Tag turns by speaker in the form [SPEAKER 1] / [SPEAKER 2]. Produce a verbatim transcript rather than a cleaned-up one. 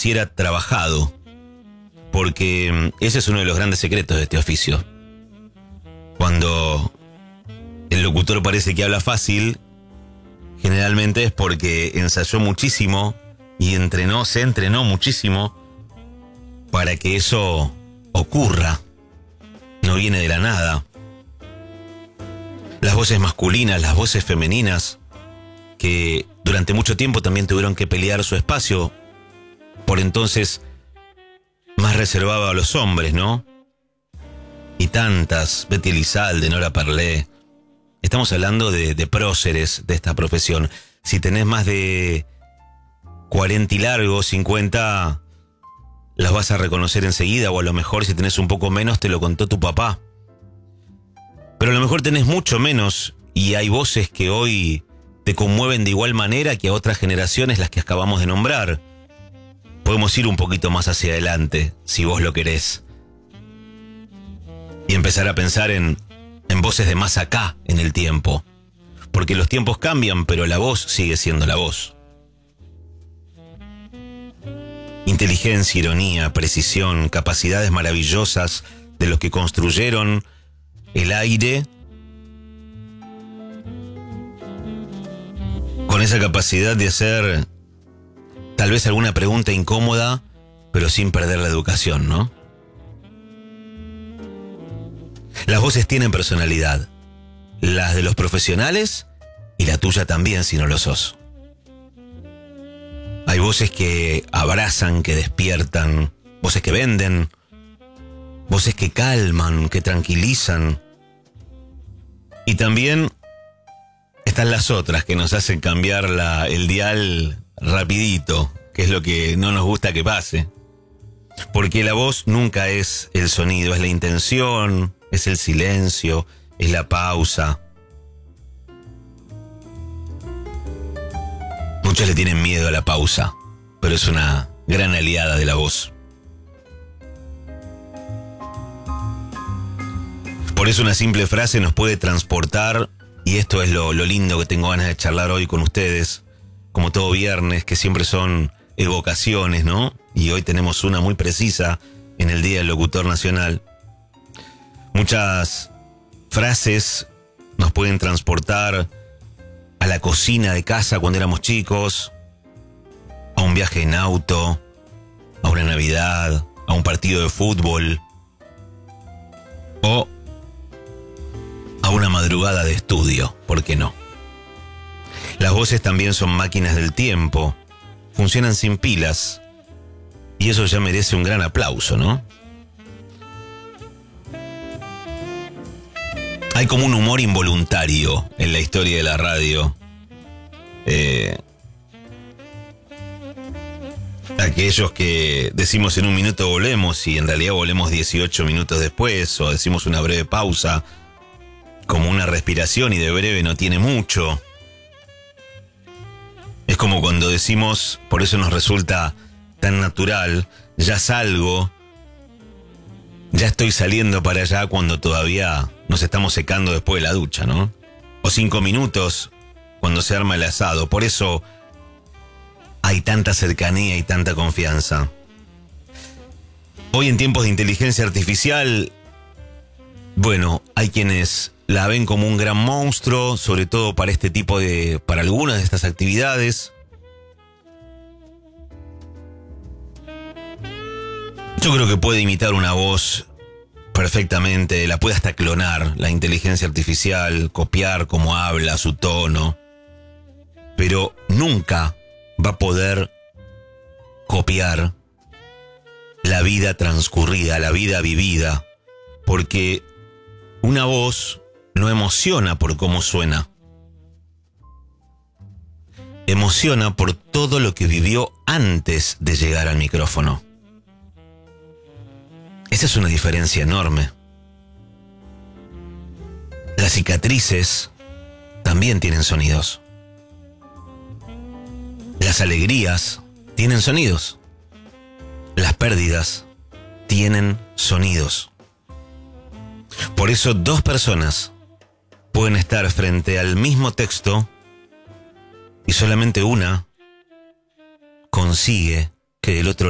[SPEAKER 1] pareciera trabajado, porque ese es uno de los grandes secretos de este oficio. Cuando el locutor parece que habla fácil, generalmente es porque ensayó muchísimo y entrenó, se entrenó muchísimo para que eso ocurra. No viene de la nada. Las voces masculinas, las voces femeninas, que durante mucho tiempo también tuvieron que pelear su espacio, por entonces más reservado a los hombres, ¿no? Y tantas, Betty Elizalde, Nora Parlé. Estamos hablando de, de próceres de esta profesión. Si tenés más de cuarenta y largos, cincuenta, las vas a reconocer enseguida, o a lo mejor si tenés un poco menos te lo contó tu papá. Pero a lo mejor tenés mucho menos y hay voces que hoy te conmueven de igual manera que a otras generaciones, las que acabamos de nombrar. Podemos ir un poquito más hacia adelante, si vos lo querés, y empezar a pensar en, en voces de más acá en el tiempo. Porque los tiempos cambian, pero la voz sigue siendo la voz. Inteligencia, ironía, precisión, capacidades maravillosas de los que construyeron el aire, con esa capacidad de hacer tal vez alguna pregunta incómoda, pero sin perder la educación, ¿no? Las voces tienen personalidad, las de los profesionales y la tuya también si no lo sos. Hay voces que abrazan, que despiertan, voces que venden, voces que calman, que tranquilizan. Y también están las otras que nos hacen cambiar la, el dial rapidito, que es lo que no nos gusta que pase. Porque la voz nunca es el sonido, es la intención, es el silencio, es la pausa. Muchos le tienen miedo a la pausa, pero es una gran aliada de la voz. Por eso una simple frase nos puede transportar, y esto es lo, lo lindo que tengo ganas de charlar hoy con ustedes, como todo viernes, que siempre son evocaciones, ¿no? Y hoy tenemos una muy precisa en el Día del Locutor Nacional. Muchas frases nos pueden transportar a la cocina de casa cuando éramos chicos, a un viaje en auto, a una Navidad, a un partido de fútbol, o a una madrugada de estudio, ¿por qué no? Las voces también son máquinas del tiempo, funcionan sin pilas, y eso ya merece un gran aplauso, ¿no? Hay como un humor involuntario en la historia de la radio. Eh, aquellos que decimos en un minuto volvemos y en realidad volvemos dieciocho minutos después, o decimos una breve pausa, como una respiración y de breve no tiene mucho. Es como cuando decimos, por eso nos resulta tan natural, ya salgo, ya estoy saliendo para allá, cuando todavía nos estamos secando después de la ducha, ¿no? O cinco minutos cuando se arma el asado. Por eso hay tanta cercanía y tanta confianza. Hoy en tiempos de inteligencia artificial, bueno, hay quienes la ven como un gran monstruo, sobre todo para este tipo de, para algunas de estas actividades. Yo creo que puede imitar una voz perfectamente, la puede hasta clonar, la inteligencia artificial, copiar cómo habla, su tono, pero nunca va a poder copiar la vida transcurrida, la vida vivida, porque una voz no emociona por cómo suena, emociona por todo lo que vivió antes de llegar al micrófono. Esa es una diferencia enorme. Las cicatrices también tienen sonidos. Las alegrías tienen sonidos. Las pérdidas tienen sonidos. Por eso dos personas pueden estar frente al mismo texto y solamente una consigue que el otro